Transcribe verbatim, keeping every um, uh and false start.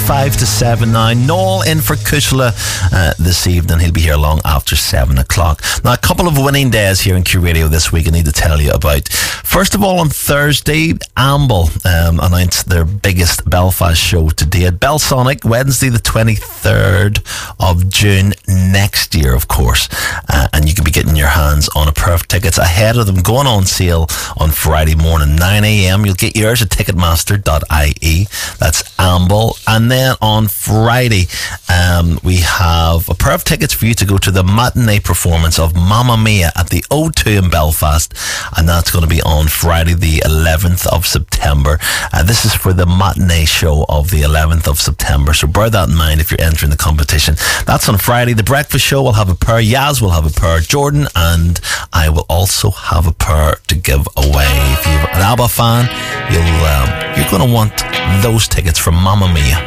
five to seven now. Noel in for Kushla uh, this evening. He'll be here long after seven o'clock. Now, a couple of winning days here in Q Radio this week I need to tell you about. First of all, on Thursday, Amble um, announced their biggest Belfast show to date. Belsonic, Wednesday the twenty-third of June next year, of course. Uh, and you can be getting your hands on a pair of tickets ahead of them going on sale on Friday morning, nine a.m. You'll get yours at ticketmaster dot I E. That's Amble. And then on Friday, um, we have a pair of tickets for you to go to the matinee performance of Mamma Mia at the O two in Belfast. And that's going to be on Friday the eleventh of September. Uh, this is for the matinee show of the eleventh of September. So bear that in mind if you're entering the competition. That's on Friday. The breakfast show will have a pair. Yaz will have a pair. Jordan and I will also have a pair to give away. If you're an ABBA fan, you'll um, you're going to want those tickets from Mamma Mia.